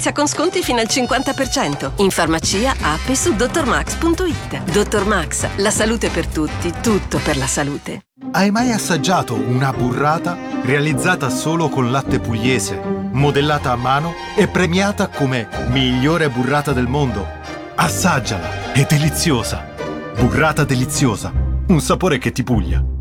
Delizia con sconti fino al 50%. In farmacia, app e su dottormax.it. Dottor Max, la salute per tutti, tutto per la salute. Hai mai assaggiato una burrata realizzata solo con latte pugliese, modellata a mano e premiata come migliore burrata del mondo? Assaggiala, è deliziosa. Burrata deliziosa, un sapore che ti puglia.